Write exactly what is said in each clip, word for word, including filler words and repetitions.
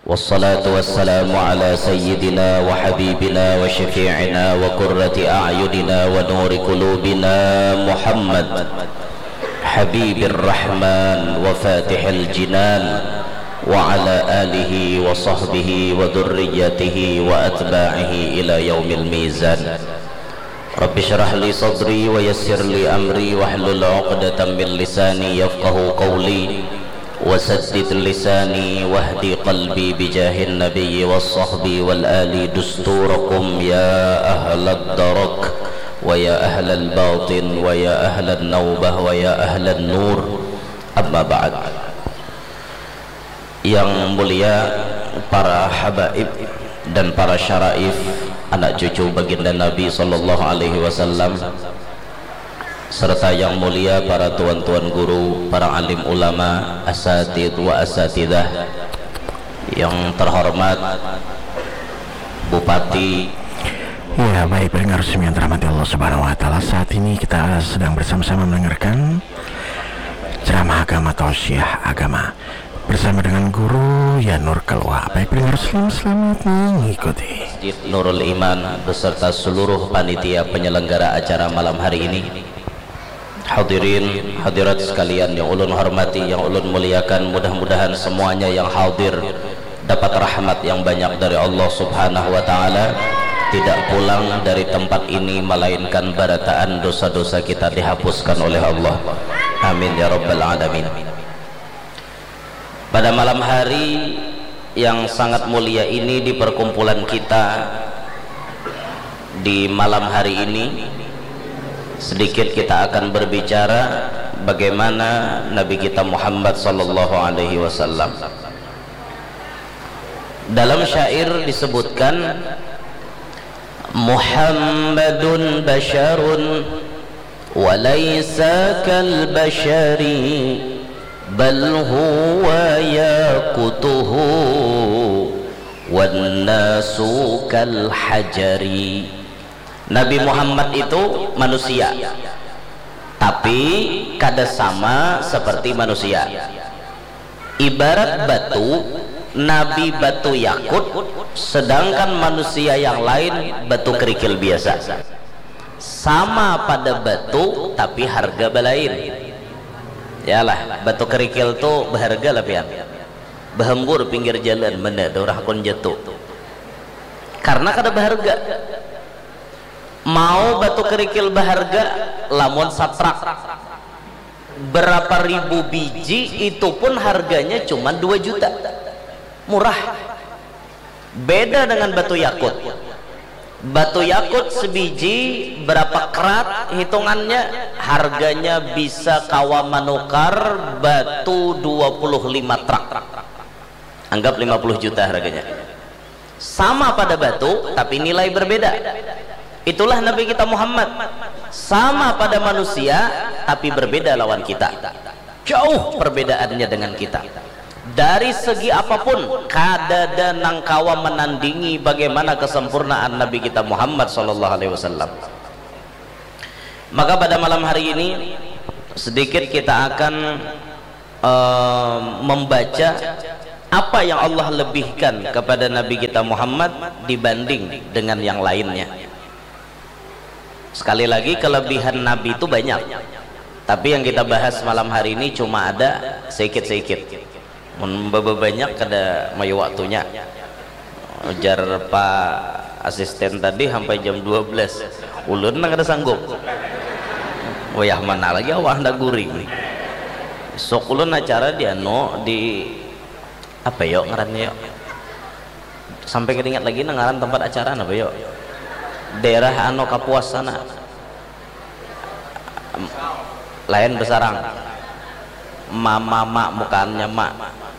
والصلاة والسلام على سيدنا وحبيبنا وشفيعنا وقرة أعيننا ونور قلوبنا محمد حبيب الرحمن وفاتح الجنان وعلى آله وصحبه وذريته وأتباعه إلى يوم الميزان. رب اشرح لي صدري ويسر لي أمري واحلل عقدة من لساني يفقه قولي وسدد لساني واهدي قلبي بجاه النبي والصحب والآل دستوركم يا أهل الدرك ويا أهل الباطن ويا أهل النوبة ويا أهل النور. أما بعد. Yang mulia para habaib dan para syaraif, anak cucu baginda Nabi sallallahu alaihi wasallam, serta yang mulia para tuan-tuan guru, para alim ulama, asatid wa asatidah, yang terhormat Bupati. Ya, baik pendengar semua yang dirahmati Allah Subhanahu wa taala, saat ini kita sedang bersama-sama mendengarkan ceramah agama tausiah agama bersama dengan guru ya Nur Kalwa. Baik pendengar muslim, selamat mengikuti. Masjid Nurul Iman beserta seluruh panitia penyelenggara acara malam hari ini. Hadirin hadirat sekalian yang ulun hormati, yang ulun muliakan, mudah-mudahan semuanya yang hadir dapat rahmat yang banyak dari Allah Subhanahu wa taala, tidak pulang dari tempat ini melainkan barataan dosa-dosa kita dihapuskan oleh Allah. Amin ya rabbal alamin. Pada malam hari yang sangat mulia ini, di perkumpulan kita di malam hari ini, sedikit kita akan berbicara bagaimana Nabi kita Muhammad sallallahu alaihi wasallam. Dalam syair disebutkan, Muhammadun basyarun wa laysa kal bashari bal huwa yaqutuhu wan nasu kal hajari. Nabi Muhammad itu manusia, tapi kada sama seperti manusia. Ibarat batu, Nabi batu yakut, sedangkan manusia yang lain batu kerikil biasa. Sama pada batu, tapi harga balain. Yalah, batu kerikil tuh berharga lah pian. Behembur pinggir jalan, mana dorah kon jatuh. Karena kada berharga. Mau batu kerikil berharga, lamun saprak berapa ribu biji itu pun harganya cuma dua juta, murah. Beda dengan batu yakut. Batu yakut sebiji berapa kerat hitungannya, harganya bisa kawa manukar batu dua puluh lima trak, anggap lima puluh juta harganya. Sama pada batu tapi nilai berbeda. Itulah Nabi kita Muhammad, sama pada manusia tapi berbeda lawan kita. Jauh perbedaannya dengan kita. Dari segi apapun, kadada nangkawa menandingi bagaimana kesempurnaan Nabi kita Muhammad sallallahu alaihi wasallam. Maka pada malam hari ini sedikit kita akan uh, membaca apa yang Allah lebihkan kepada Nabi kita Muhammad dibanding dengan yang lainnya. Sekali lagi, kelebihan Nabi itu banyak, tapi yang kita bahas malam hari ini cuma ada sedikit-sedikit. Membaba banyak kada mayu waktunya. Ujar Pak asisten tadi sampai jam dua belas. Ulun nang kada sanggup. Wayah mana lagi awak hendak guring. Sok ulun acara dia no di apa yo ngarannya yo. Sampai keringat lagi nang ngaran tempat acara apa yo. Daerah Ano Kapuas sana. Lain Besarang. Mama mak bukannya mak.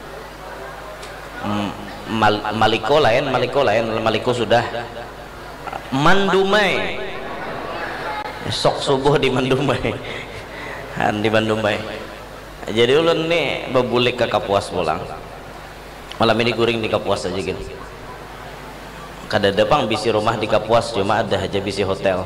Mal, Maliko lain, Maliko lain, Maliko sudah. Mandumai, sok subuh di Mandumai, di Mandumai. Jadi ulun nih bebulik ke Kapuas pulang. Malam ini guring di Kapuas aja gitu. Kada depang bisi rumah di Kapuas, cuma ada aja bisi hotel.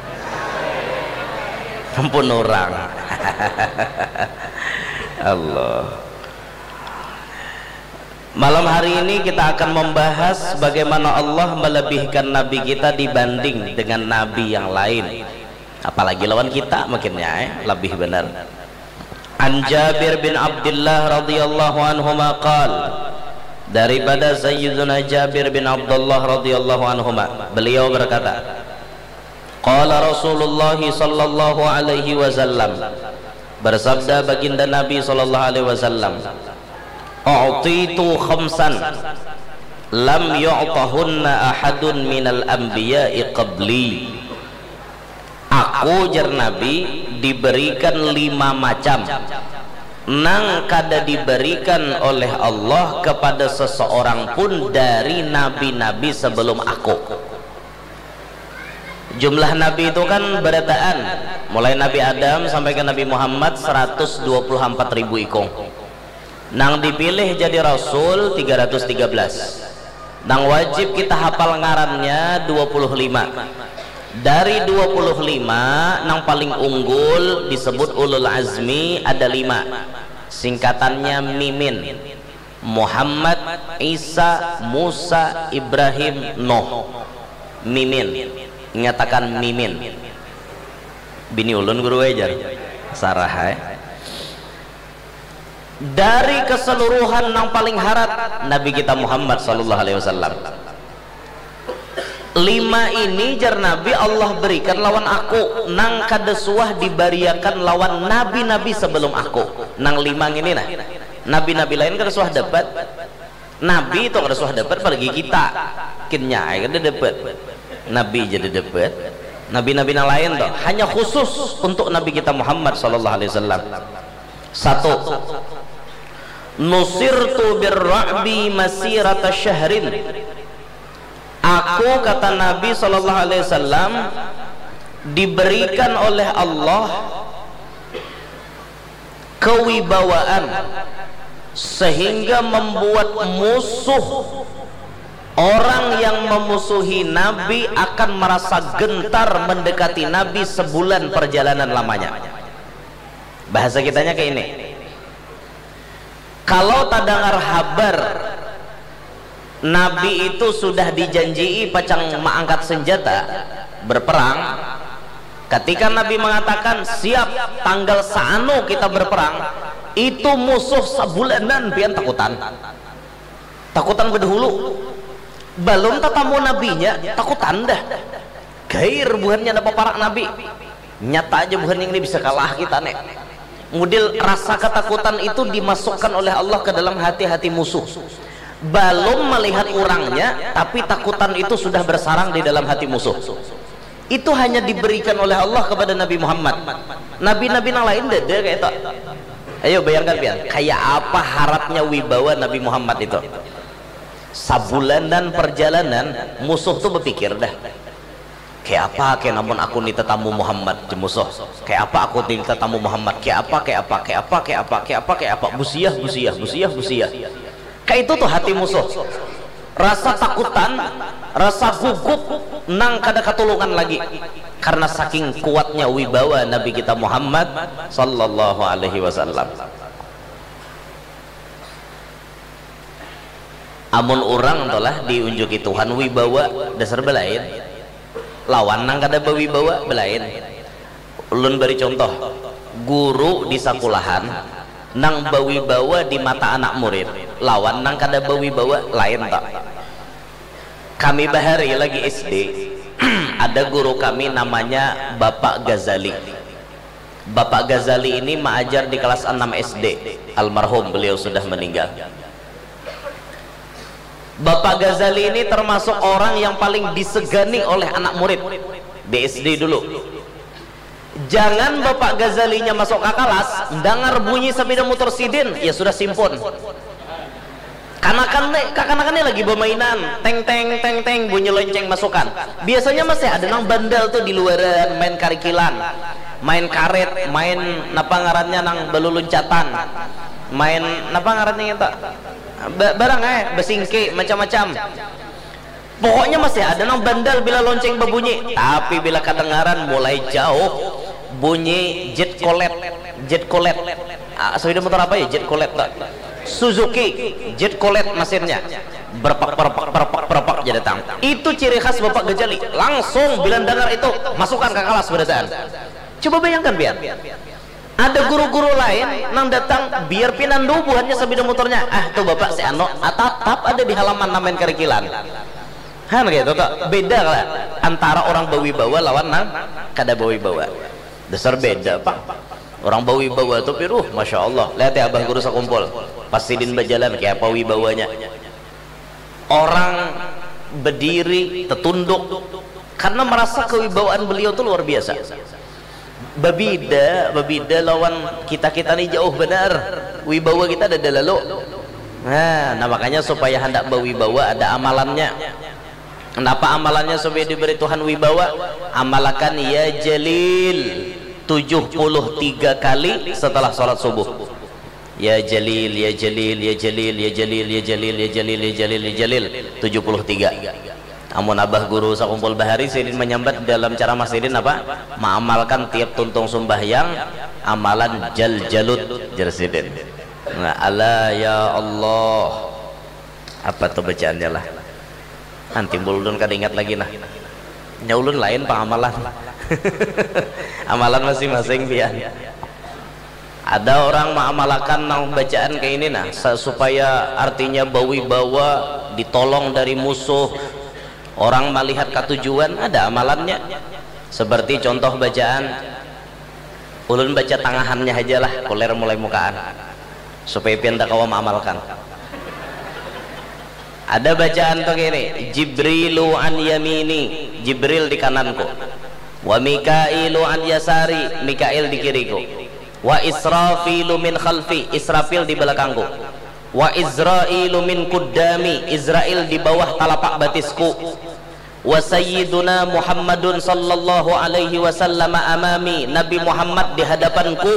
Ampun orang. Allah. Malam hari ini kita akan membahas bagaimana Allah melebihkan Nabi kita dibanding dengan Nabi yang lain, apalagi lawan kita makinnya eh, lebih benar. An Jabir bin Abdullah radhiyallahu anhuma qala, daripada Sayyiduna Jabir bin Abdullah radhiyallahu anhuma, beliau berkata, qala Rasulullah sallallahu alaihi wasallam, bersabda baginda Nabi sallallahu alaihi wasallam, u'titu khamsan lam yu'tahunna ahadun minal anbiya'i qabli. Aku jar Nabi diberikan lima macam nang kada diberikan oleh Allah kepada seseorang pun dari nabi-nabi sebelum aku. Jumlah nabi itu kan berataan, mulai Nabi Adam sampai ke Nabi Muhammad seratus dua puluh empat ribu ikung. Nang dipilih jadi rasul tiga ratus tiga belas. Nang wajib kita hafal ngarannya dua puluh lima. Dari dua puluh lima nang paling unggul disebut ulul azmi ada lima. Singkatannya mimin. Muhammad, Isa, Musa, Ibrahim, Nuh. Mimin. Nyatakan mimin. Bini ulun guru ajar. Sarah eh. Dari keseluruhan yang paling harat Nabi kita Muhammad sallallahu alaihi wasallam. Lima ini jar Nabi Allah berikan lawan aku, nang kadesuah dibariakan lawan nabi-nabi sebelum aku. Nang lima ini nah, nabi-nabi lain kadesuah dapat, nabi itu kadesuah dapat pergi kita kinnya kada dapat, nabi jadi dapat, nabi-nabi yang lain tuh hanya khusus untuk Nabi kita Muhammad sallallahu alaihi wasallam. Satu, nusirtu birra'bi masirata syahrin. Aku, kata Nabi sallallahu alaihi wasallam, diberikan oleh Allah kewibawaan sehingga membuat musuh, orang yang memusuhi Nabi akan merasa gentar mendekati Nabi sebulan perjalanan lamanya. Bahasa kitanya kayak ini, kalau tadangar habar Nabi itu sudah dijanjii pacang mengangkat senjata berperang, ketika Nabi mengatakan siap tanggal saano kita berperang, itu musuh sebulanan pian takutan takutan berdahulu balon tatamu nabinya takutan dah gair buhannya dapat parak Nabi nyata aja buhan yang ini bisa kalah kita nek. Mudil rasa ketakutan itu dimasukkan oleh Allah ke dalam hati-hati musuh. Belum melihat orangnya, tapi takutan itu sudah bersarang di dalam hati musuh. Itu hanya diberikan oleh Allah kepada Nabi Muhammad. Nabi-nabi yang lain dada kayak itu. Ayo bayangkan pian, kayak apa harapnya wibawa Nabi Muhammad itu. Sabulanan perjalanan, musuh tuh berpikir dah, kayak apa kayak namun aku nih tetamu Muhammad di musuh, kayak apa aku nih tetamu Muhammad, kayak apa kayak apa kayak apa kayak apa kayak apa kayak apa busiah busiah busiah busiah kayak itu tuh hati musuh. Rasa takutan, rasa gugup nang kada ketulungan lagi karena saking kuatnya wibawa Nabi kita Muhammad sallallahu alaihi wasallam. Amun orang telah diunjuki Tuhan wibawa dasar belain lawan nang kada bawibawa belain. Ulun beri contoh, guru di sekolahan nang bawibawa di mata anak murid lawan nang kada bawibawa lain tak. Kami bahari lagi S D ada guru kami namanya Bapak Ghazali. Bapak Ghazali ini mengajar di kelas enam S D, almarhum beliau sudah meninggal. Bapak Ghazali ini termasuk orang yang paling disegani oleh anak murid di S D dulu. Jangan Bapak Ghazalinya masuk ke kelas, dengar bunyi sepeda motor sidin, ya sudah simpon. Kanakan kakanakan lagi bermainan, teng teng teng teng bunyi lonceng masukan. Biasanya masih ada nang bandel tuh di luaran main karikilan, main karet, main napa ngarannya nang beluluncatan, main napa ngarannya itu barang eh besingke macam-macam. Pokoknya masih ada nang bandel bila lonceng berbunyi, tapi bila kedengaran mulai jauh bunyi jet colet, jet colet. Ah, sepeda motor apa ya jet colet tak? Suzuki Jet Colette mesinnya berpak berpak berpak berpak jadi datang. Itu ciri khas Bapak Gejali. Langsung bila dengar itu masukkan ke kelas berdasaan. Coba bayangkan biar ada guru-guru lain nang datang biar pinan buhannya sebidang motornya. Ah tuh Bapak si Ano atap ada di halaman namen karikilan. Han gitu tuh. Beda lah antara orang bawi-bawa lawan nang kada bawi-bawa. Dasar beda Pak. Orang bawi-bawa tuh piruh Masya Allah. Lihat ya abah guru sakumpul pas sidin berjalan kayak apa wibawanya. Orang berdiri tertunduk karena merasa kewibawaan beliau tuh luar biasa. Babida, babida lawan kita-kita nih jauh benar. Wibawa kita ada lalu. Nah, nah makanya supaya hendak berwibawa ada amalannya. Kenapa amalannya supaya diberi Tuhan wibawa? Amalakan ya Jalil tujuh puluh tiga kali setelah sholat subuh. Ya Jalil, ya Jalil, ya Jalil, ya Jalil, ya Jalil, ya Jalil, ya Jalil, ya Jalil, tujuh puluh tiga. Amun abah guru sakumpul bahari sidin menyambat dalam cara masidin apa? Mengamalkan tiap tuntung sembahyang amalan jal jalut jersidin. Nah, ala ya Allah. Apa tuh bacaannya lah? Nanti bulun kada ingat lagi nah. Nyaulun lain pengamalan. Amalan masing-masing pian. Ada orang mengamalkan nang bacaan kayak ini nah supaya artinya bawi bawa ditolong dari musuh. Orang melihat ketujuan ada amalannya. Seperti contoh bacaan ulun baca tangahannya aja lah kuler mulai mukaan supaya pian tak kawa mengamalkan. Ada bacaan tuh gini, Jibrilu an yamini, Jibril di kananku, wa Mikailu an yasari, Mikail di kiriku, wa Israfilu min khalfi, Israfil di belakangku, wa Izrailu min kuddami, Izrail di bawah telapak batisku, wa Sayyiduna Muhammadun sallallahu alaihi wasallam amami, Nabi Muhammad di hadapanku,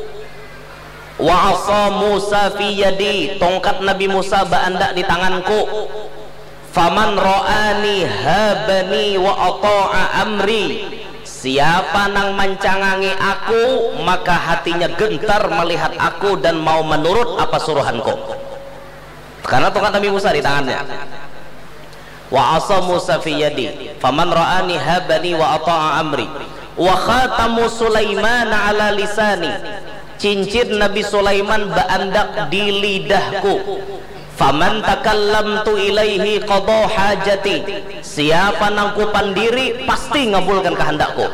wa asa Musa fi yadi, tongkat Nabi Musa baandak di tanganku, faman ra'ani habani wa ata'a amri, siapa nang mancangangi aku maka hatinya gentar melihat aku dan mau menurut apa suruhanku. Karena tongkat Nabi Musa di tangannya. Wa asa Musa fi yadi faman ra'ani habani wa ata'a amri, wa khatamu Sulaiman ala lisani, cincin Nabi Sulaiman baandak di lidahku, faman takallamtu ilaihi qada hajati, siapa nang ku pandiri pasti ngabulkan kehendakku,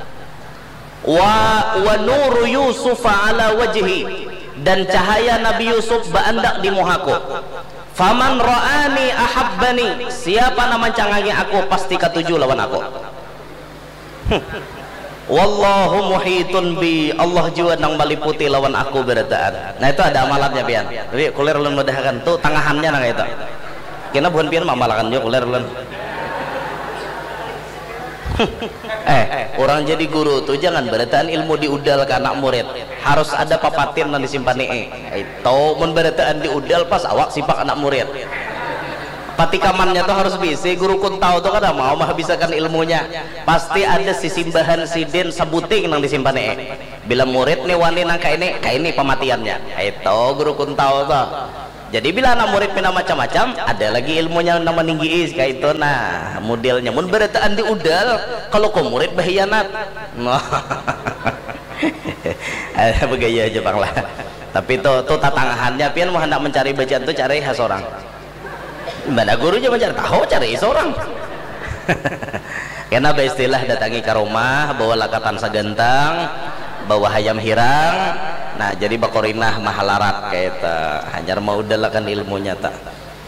wa wa nuru Yusuf ala wajhi, dan cahaya Nabi Yusuf baandak di muhaku, faman ra'ani ahabbani, siapa nang mancangangi aku pasti katuju lawan aku. Wallahu muhitun bi, Allah juga nang meliputi lawan aku berataan. Nah itu ada amalannya pian. Jadi kuler ulun mudahkan tuh tangahannya nang itu. Kena bukan pian mamalakan juga kuler ulun. eh orang jadi guru tuh jangan berataan ilmu diudal ke anak murid. Harus ada papatin nang disimpan eh. Itu mun berataan diudal pas awak sipak anak murid. Patikamannya tuh harus bisa. Guru kun tahu tuh kada mau menghabiskan ilmunya. Pasti ada si simbahan sidin sabuting nang disimpan eh. Bila murid nih wani nang kayak ini, kayak ini pematiannya. Itu guru kun tahu tuh. Jadi bila anak murid pina macam-macam, ada lagi ilmunya nama ninggi kayak itu. Nah, modelnya mun berataan diudal, kalau kau murid berkhianat. Ada begaya aja bang lah. Tapi tuh tuh tatangahannya pian mau hendak mencari bacaan tuh cari khas orang. Mana gurunya mencari tahu cari seorang. Karena istilah datangi ke rumah bawa lakatan sagentang, bawa hayam hirang. Nah jadi bakorinah mahalarat kayak itu. Hanyar mau udahkan ilmunya tak.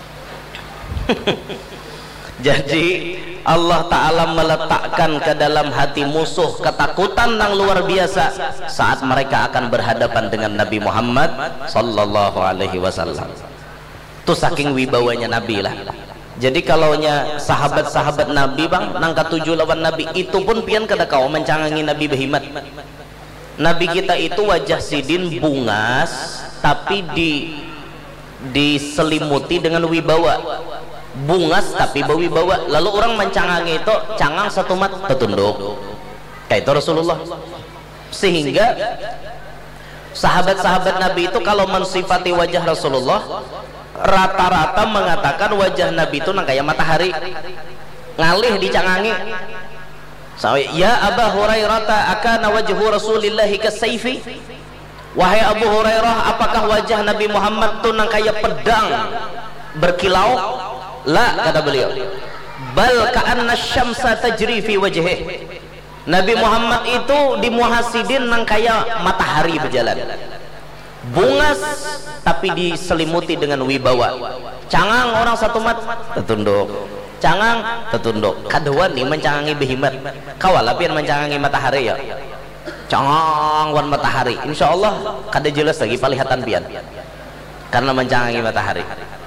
Jadi Allah Ta'ala meletakkan ke dalam hati musuh ketakutan yang luar biasa saat mereka akan berhadapan dengan Nabi Muhammad sallallahu alaihi wasallam. Itu saking wibawanya Nabi lah. Jadi kalaunya sahabat-sahabat Nabi bang nang ketujuh lawan Nabi itu pun pian kada kau mencangangi Nabi behimat. Nabi kita itu wajah sidin bungas tapi di diselimuti dengan wibawa. Bungas tapi berwibawa. Lalu orang mencangangi itu cangang satu mat, tertunduk. Kayak itu Rasulullah. Sehingga Sahabat-sahabat Nabi itu kalau mensifati wajah Rasulullah rata-rata mengatakan wajah Nabi itu nang kayak matahari ngalih dicangangi. So, ya Abu Hurairah akana wajhu Rasulillahi kasayfi. Wahai Abu Hurairah, apakah wajah Nabi Muhammad itu nang kayak pedang berkilau? La, kata beliau. Bal ka'anna syamsa tajri fi wajhihi. Nabi Muhammad itu di muhasidin nang kayak matahari berjalan, bungas tapi diselimuti dengan wibawa. Cangang orang satu mat tertunduk, cangang tertunduk. Kaduan nih mencangangi behimat, kawalapian mencangangi matahari ya. Cangang wan matahari. Insya Allah kada jelas lagi palihatan pian karena mencangangi matahari.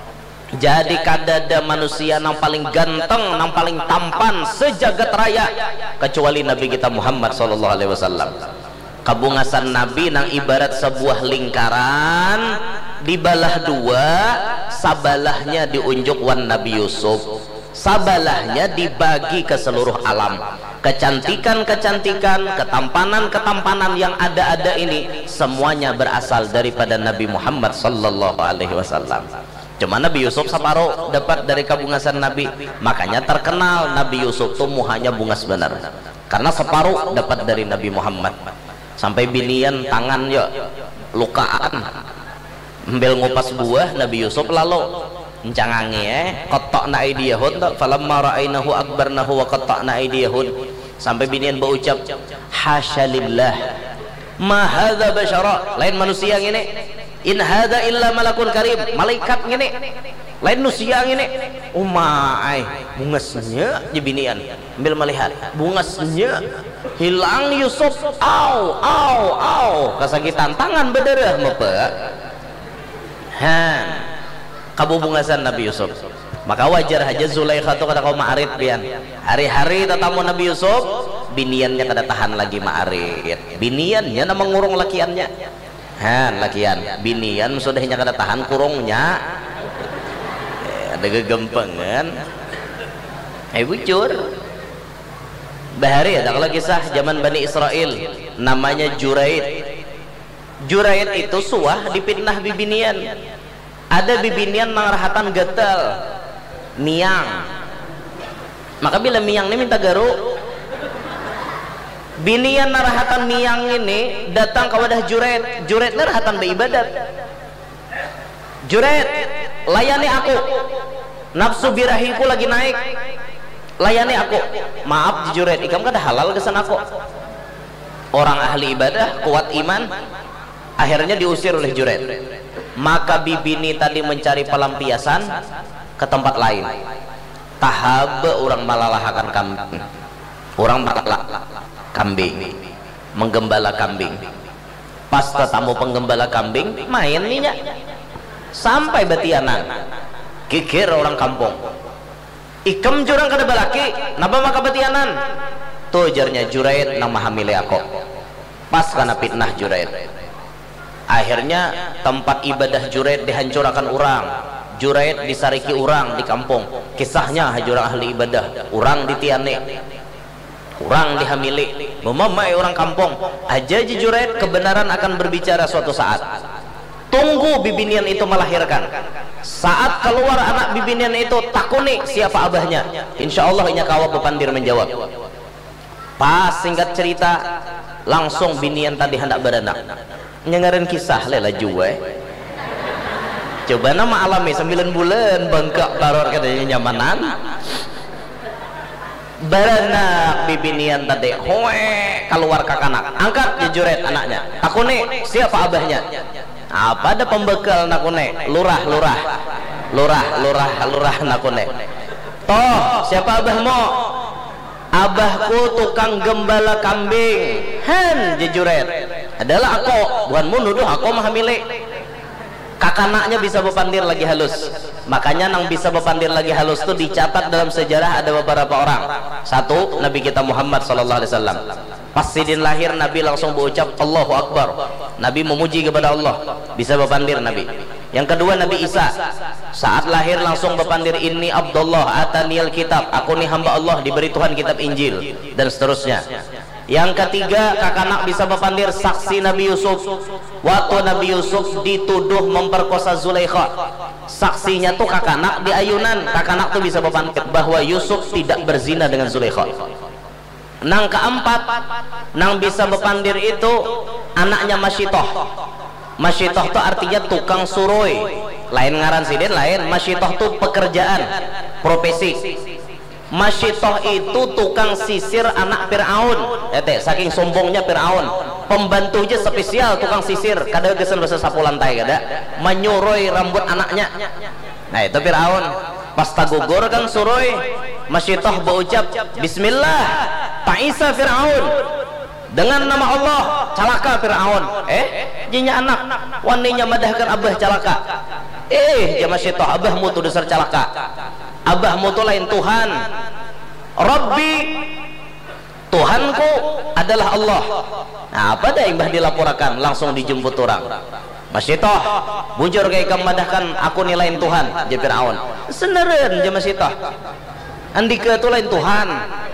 Jadi kadada manusia yang paling ganteng, yang paling tampan sejagat raya kecuali Nabi kita Muhammad sallallahu alaihi wasallam. Kabungasan Nabi nang ibarat sebuah lingkaran dibalah dua, sabalahnya diunjuk wan Nabi Yusuf, sabalahnya dibagi ke seluruh alam. Kecantikan-kecantikan, ketampanan-ketampanan yang ada-ada ini semuanya berasal daripada Nabi Muhammad sallallahu alaihi wasallam. Cuma Nabi Yusuf separuh dapat dari kabungasan Nabi, makanya terkenal Nabi Yusuf tuh muhanya bungas benar karena separuh dapat dari Nabi Muhammad. Sampai binian tangan ya lukaan ambil ngupas buah Nabi Yusuf lalu encangangi eh qatta'na aydiyahun falamma ra'ainahu akbarnahu wa qatta'na aydiyahun. Sampai binian berucap hasya lillah ma hadza basyara, lain manusia ngene, in hadza illa malakun karim, malaikat ngene, lain manusia ngene. Umai bungasnya jebinian ambil melihat bungasnya hilang Yusuf, au au au kesakitan tangan berdarah mepe han kabubungasan Nabi Yusuf. Maka wajar aja Zulaikha tuh kata kau ma'arid pian hari-hari tetamu Nabi Yusuf biniannya kada tahan lagi ma'arid, biniannya nama ngurung lakiannya han lakian binian sudahnya kada tahan kurungnya eh, ada gegempengan eh bujur bahari ada kalau kisah zaman Bani Israel namanya Juraid. Juraid itu suah dipitnah bibinian, ada bibinian mangrahatan gatal miang, maka bila miang ini minta garuk, binian narahatan miang ini datang ke wadah Juraid. Juraid narahatan beribadat, Juraid layani aku, nafsu birahiku lagi naik, layani aku. Maaf Juraid, ikam kada halal kesan aku. Orang ahli ibadah kuat iman akhirnya diusir oleh Juraid. Maka bibini tadi mencari pelampiasan ke tempat lain. Tahab orang malalahakan kambing, orang malalak kambing, menggembala kambing. Pas tetamu penggembala kambing main ninya sampai batianan kikir orang kampung, ikam jurang kada balaki napa maka batianan tuh jarnya Juraid nama hamile aku. Pas karena fitnah Juraid, akhirnya tempat ibadah Juraid dihancurkan orang. Juraid disariki orang di kampung. Kisahnya hajurang ahli ibadah, orang ditiane, orang dihamili, memamai orang kampung. Aja Juraid kebenaran akan berbicara suatu saat. Tunggu bibinian itu melahirkan. Saat keluar anak bibinian itu takuni siapa abahnya. Insya Allah inya kawa bepandir menjawab. Pas singkat cerita langsung binian tadi hendak beranak. Nyengarin kisah lela juwe. Coba nama alami sembilan bulan bengkak taror katanya nyamanan. Beranak bibinian tadi hoe keluar kakanak. Angkat Juraid anaknya. Takuni siapa abahnya. Apa ada pembekal nakune? Lurah lurah. Lurah lurah lurah nakune. Toh siapa abahmu? Abahku tukang gembala kambing. Han Juraid. Adalah aku, bukan menuduh aku mah milik. Kakanaknya bisa bepandir lagi halus. Makanya nang bisa bepandir lagi halus itu dicatat dalam sejarah ada beberapa orang. Satu, Nabi kita Muhammad sallallahu alaihi wasallam. Pas sidin lahir Nabi langsung berucap Allahu Akbar. Nabi memuji kepada Allah, bisa bepandir Nabi. Yang kedua Nabi Isa, saat lahir langsung bepandir inni Abdullah ataniyal kitab, aku nih hamba Allah diberi Tuhan kitab Injil dan seterusnya. Yang ketiga, kakanak bisa bepandir saksi Nabi Yusuf. Waktu Nabi Yusuf dituduh memperkosa Zulaikha, saksinya tuh kakanak di ayunan. Kakanak tuh bisa bepandir bahwa Yusuf tidak berzina dengan Zulaikha. Nang keempat, nang bisa bepandir itu anaknya Masyitoh. Masyitoh tuh artinya tukang suroi. Lain ngaran sidin lain. Masyitoh tuh pekerjaan, profesi. Masyitoh itu tukang sisir anak Fir'aun. Ete, saking sombongnya Fir'aun, pembantunya spesial tukang sisir. Kada gesen bahasa sapu lantai kada, menyuroi rambut anaknya. Nah itu Fir'aun. Pas tagugur kan suroi, Masyitoh berucap Bismillah ta'isa Fir'aun, dengan nama Allah calaka Fir'aun. Eh jinya anak waninya madahkan abah calaka. Eh ya Masyitoh, abahmu tuh dasar calaka. Abahmu tuh lain Tuhan. Rabbi, Tuhanku adalah Allah. Nah apa dah yang bah dilaporkan, langsung dijemput orang. Masyitoh bujur kayak kamadahkan aku nih lain Tuhan je Fir'aun. Seneren je Masyitoh, andika tuh lain Tuhan.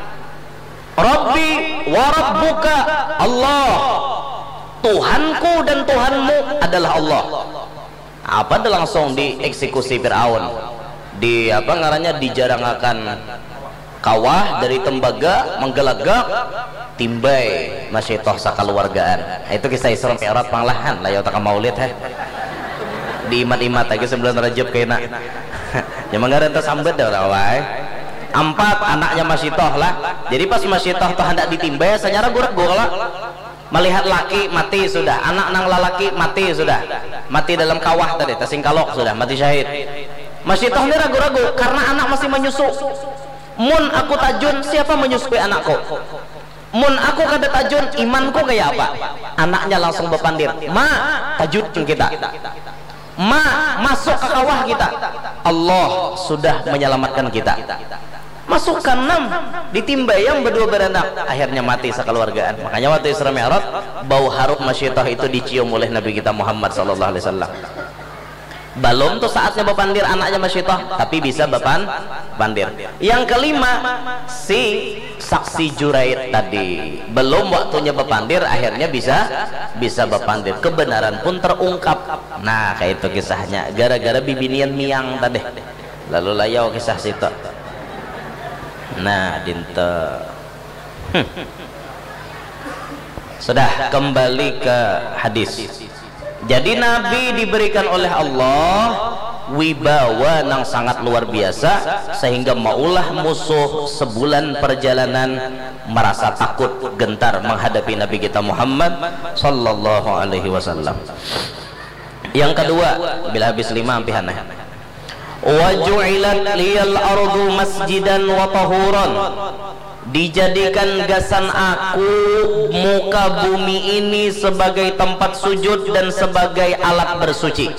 Rabbi wa rabbuka Allah, Tuhanku dan Tuhanmu adalah Allah. Apa dah langsung dieksekusi Fir'aun. Di apa ngarannya, dijarangakan kawah dari tembaga menggelagak timbai Masyitoh sakaluargaan. Itu kisah Isra Mi'raj panglahan lah ya tak maulid heh. Di imat-imat lagi sembilan Rajab kena. Ya manggaran teh sambet dah wae. Empat, anaknya Masyitoh lah. Jadi pas Masyitoh tuh hendak ditimbai senyara gurek-gurek lah. Melihat laki mati sudah, anak nang lalaki mati sudah. Mati dalam kawah tadi, tasingkalok sudah, mati syahid. Masyitoh ini ragu-ragu karena anak masih menyusu. Mun aku tajun, siapa menyusui anakku? Mun aku kada tajun, imanku kayak apa? Anaknya langsung berpandir, ma tajun kita, ma masuk ke kawah kita. Allah sudah menyelamatkan kita. Masukkan enam, ditimbayang berdua beranak, akhirnya mati sekeluargaan. Makanya waktu Isra Mi'raj bau harum Masyitoh itu dicium oleh Nabi kita Muhammad sallallahu alaihi wasallam. Belum tuh saatnya bepandir anaknya Masyitoh, tapi bisa bepan pandir. Yang kelima, si saksi Juraid tadi belum waktunya bepandir, akhirnya bisa bisa bepandir. Kebenaran pun terungkap. Nah kayak itu kisahnya, gara-gara bibinian miang tadi. Lalu layau kisah situ. Nah dinte hmm. Sudah kembali ke hadis. Jadi Nabi diberikan oleh Allah wibawa yang sangat luar biasa, sehingga maulah musuh sebulan perjalanan merasa takut gentar menghadapi Nabi kita Muhammad sallallahu alaihi wasallam. Yang kedua, bila habis lima ampihan wa ju'ilat liyal ardu masjidan wa tahuran, dijadikan gasan aku muka bumi ini sebagai tempat sujud dan sebagai alat bersuci.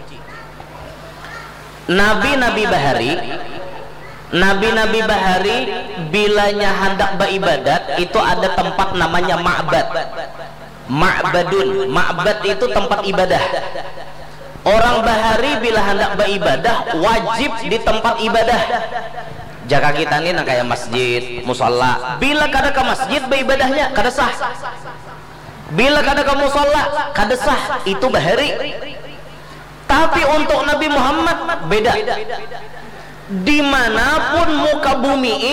Nabi-nabi bahari, nabi-nabi bahari bilanya hendak beribadat itu ada tempat namanya ma'bad. Ma'badun, ma'bad itu tempat ibadah. Orang bahari bila hendak beribadah wajib di tempat ibadah. Jaka kita ini nak kayak masjid, musola. Bila kada ke masjid beribadahnya kada sah. Bila kada ke musola kada sah, itu bahari. Tapi untuk Nabi Muhammad beda. Dimanapun muka bumi ini